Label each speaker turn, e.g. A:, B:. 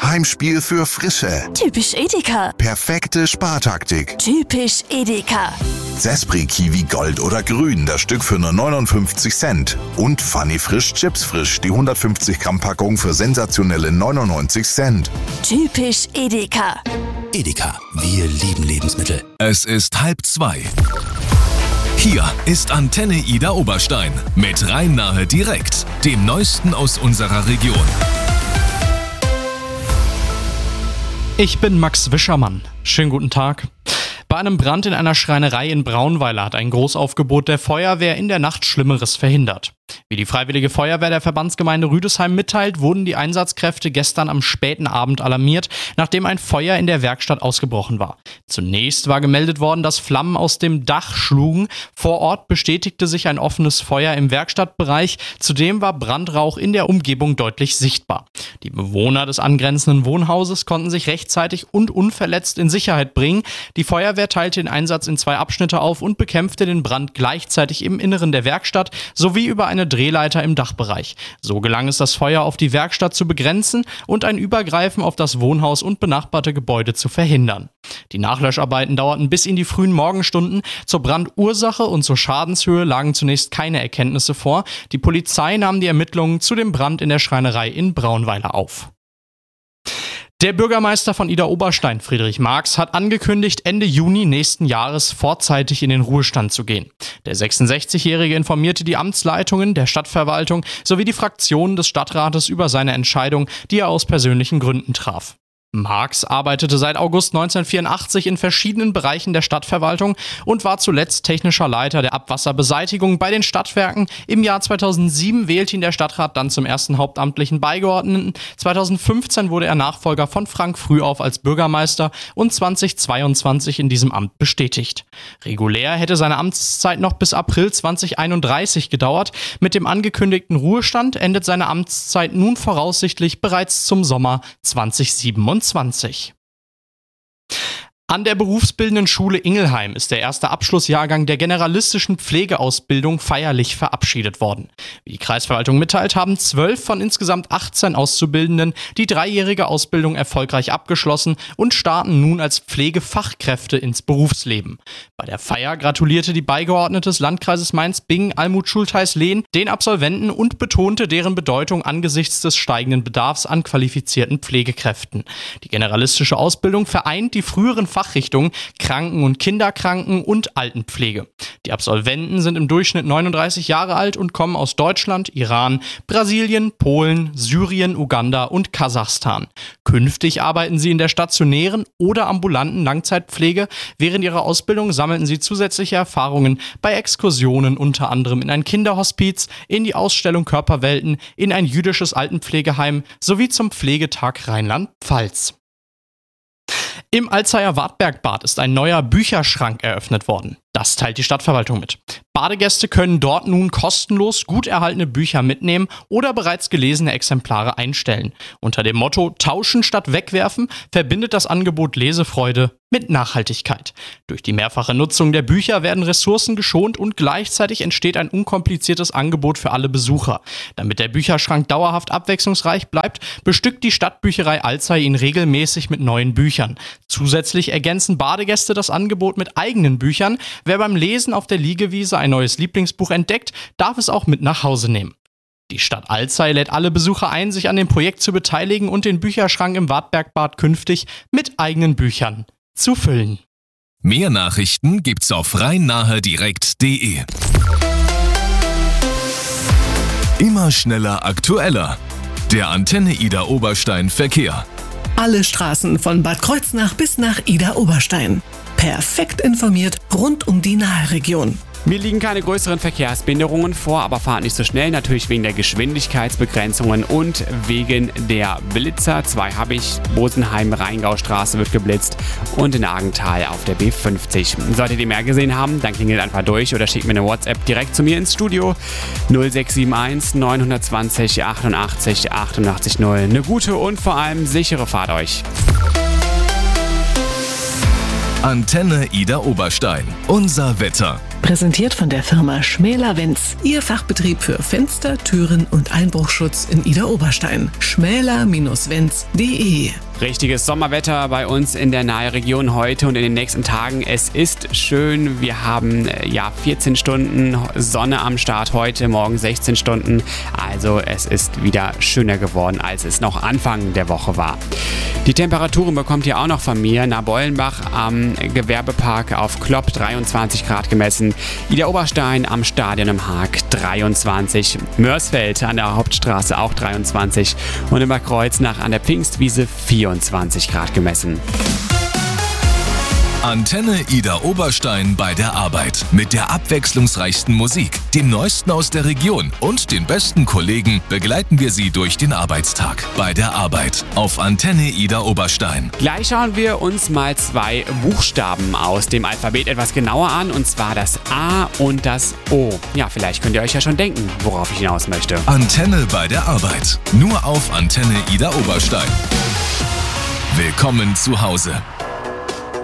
A: Heimspiel für Frische.
B: Typisch Edeka.
A: Perfekte Spartaktik.
B: Typisch Edeka.
A: Zespri Kiwi Gold oder Grün, das Stück für nur 59 Cent. Und Funny Frisch Chips Frisch, die 150 Gramm Packung für sensationelle 99 Cent.
B: Typisch Edeka.
C: Edeka, wir lieben Lebensmittel.
D: Es ist 1:30. Hier ist Antenne Ida Oberstein mit Rhein-Nahe direkt, dem Neuesten aus unserer Region.
E: Ich bin Max Wischermann. Schönen guten Tag. Bei einem Brand in einer Schreinerei in Braunweiler hat ein Großaufgebot der Feuerwehr in der Nacht Schlimmeres verhindert. Wie die Freiwillige Feuerwehr der Verbandsgemeinde Rüdesheim mitteilt, wurden die Einsatzkräfte gestern am späten Abend alarmiert, nachdem ein Feuer in der Werkstatt ausgebrochen war. Zunächst war gemeldet worden, dass Flammen aus dem Dach schlugen. Vor Ort bestätigte sich ein offenes Feuer im Werkstattbereich. Zudem war Brandrauch in der Umgebung deutlich sichtbar. Die Bewohner des angrenzenden Wohnhauses konnten sich rechtzeitig und unverletzt in Sicherheit bringen. Die Feuerwehr teilte den Einsatz in 2 Abschnitte auf und bekämpfte den Brand gleichzeitig im Inneren der Werkstatt sowie über eine Drehleiter im Dachbereich. So gelang es, das Feuer auf die Werkstatt zu begrenzen und ein Übergreifen auf das Wohnhaus und benachbarte Gebäude zu verhindern. Die Nachlöscharbeiten dauerten bis in die frühen Morgenstunden. Zur Brandursache und zur Schadenshöhe lagen zunächst keine Erkenntnisse vor. Die Polizei nahm die Ermittlungen zu dem Brand in der Schreinerei in Braunweiler auf. Der Bürgermeister von Ida Oberstein, Friedrich Marx, hat angekündigt, Ende Juni nächsten Jahres vorzeitig in den Ruhestand zu gehen. Der 66-Jährige informierte die Amtsleitungen der Stadtverwaltung sowie die Fraktionen des Stadtrates über seine Entscheidung, die er aus persönlichen Gründen traf. Marx arbeitete seit August 1984 in verschiedenen Bereichen der Stadtverwaltung und war zuletzt technischer Leiter der Abwasserbeseitigung bei den Stadtwerken. Im Jahr 2007 wählte ihn der Stadtrat dann zum ersten hauptamtlichen Beigeordneten. 2015 wurde er Nachfolger von Frank Frühauf als Bürgermeister und 2022 in diesem Amt bestätigt. Regulär hätte seine Amtszeit noch bis April 2031 gedauert. Mit dem angekündigten Ruhestand endet seine Amtszeit nun voraussichtlich bereits zum Sommer 2027. An der berufsbildenden Schule Ingelheim ist der erste Abschlussjahrgang der generalistischen Pflegeausbildung feierlich verabschiedet worden. Wie die Kreisverwaltung mitteilt, haben 12 von insgesamt 18 Auszubildenden die 3-jährige Ausbildung erfolgreich abgeschlossen und starten nun als Pflegefachkräfte ins Berufsleben. Bei der Feier gratulierte die Beigeordnete des Landkreises Mainz-Bingen, Almut Schultheis-Lehn, den Absolventen und betonte deren Bedeutung angesichts des steigenden Bedarfs an qualifizierten Pflegekräften. Die generalistische Ausbildung vereint die früheren Fachrichtungen Kranken- und Kinderkranken- und Altenpflege. Die Absolventen sind im Durchschnitt 39 Jahre alt und kommen aus Deutschland, Iran, Brasilien, Polen, Syrien, Uganda und Kasachstan. Künftig arbeiten sie in der stationären oder ambulanten Langzeitpflege. Während ihrer Ausbildung sammelten sie zusätzliche Erfahrungen bei Exkursionen, unter anderem in ein Kinderhospiz, in die Ausstellung Körperwelten, in ein jüdisches Altenpflegeheim sowie zum Pflegetag Rheinland-Pfalz. Im Alzeyer Wartbergbad ist ein neuer Bücherschrank eröffnet worden. Das teilt die Stadtverwaltung mit. Badegäste können dort nun kostenlos gut erhaltene Bücher mitnehmen oder bereits gelesene Exemplare einstellen. Unter dem Motto Tauschen statt Wegwerfen verbindet das Angebot Lesefreude mit Nachhaltigkeit. Durch die mehrfache Nutzung der Bücher werden Ressourcen geschont und gleichzeitig entsteht ein unkompliziertes Angebot für alle Besucher. Damit der Bücherschrank dauerhaft abwechslungsreich bleibt, bestückt die Stadtbücherei Alzey ihn regelmäßig mit neuen Büchern. Zusätzlich ergänzen Badegäste das Angebot mit eigenen Büchern. Wer beim Lesen auf der Liegewiese ein neues Lieblingsbuch entdeckt, darf es auch mit nach Hause nehmen. Die Stadt Alzey lädt alle Besucher ein, sich an dem Projekt zu beteiligen und den Bücherschrank im Wartbergbad künftig mit eigenen Büchern zu füllen.
D: Mehr Nachrichten gibt's auf rheinnahedirekt.de. Immer schneller, aktueller. Der Antenne Ida Oberstein Verkehr.
F: Alle Straßen von Bad Kreuznach bis nach Ida Oberstein. Perfekt informiert rund um die Nahe-Region.
G: Mir liegen keine größeren Verkehrsbehinderungen vor, aber fahrt nicht so schnell, natürlich wegen der Geschwindigkeitsbegrenzungen und wegen der Blitzer. 2 habe ich, Bosenheim-Rheingaustraße wird geblitzt und in Argenthal auf der B50. Solltet ihr mehr gesehen haben, dann klingelt einfach durch oder schickt mir eine WhatsApp direkt zu mir ins Studio 0671 920 88 88 0. Eine gute und vor allem sichere Fahrt euch.
D: Antenne Ida Oberstein. Unser Wetter.
F: Präsentiert von der Firma Schmäler-Wenz. Ihr Fachbetrieb für Fenster, Türen und Einbruchschutz in Idar-Oberstein. schmäler-wenz.de.
G: Richtiges Sommerwetter bei uns in der Nahregion heute und in den nächsten Tagen. Es ist schön. Wir haben 14 Stunden Sonne am Start heute, morgen 16 Stunden. Also es ist wieder schöner geworden, als es noch Anfang der Woche war. Die Temperaturen bekommt ihr auch noch von mir. Nabollenbach am Gewerbepark auf Klopp 23 Grad gemessen. Idar-Oberstein am Stadion im Haag 23. Mörsfeld an der Hauptstraße auch 23. Und in Bad Kreuznach an der Pfingstwiese 24 Grad gemessen.
D: Antenne Idar-Oberstein bei der Arbeit. Mit der abwechslungsreichsten Musik, dem Neuesten aus der Region und den besten Kollegen begleiten wir Sie durch den Arbeitstag. Bei der Arbeit auf Antenne Idar-Oberstein.
G: Gleich schauen wir uns mal 2 Buchstaben aus dem Alphabet etwas genauer an, und zwar das A und das O. Ja, vielleicht könnt ihr euch ja schon denken, worauf ich hinaus möchte.
D: Antenne bei der Arbeit. Nur auf Antenne Idar-Oberstein. Willkommen zu Hause.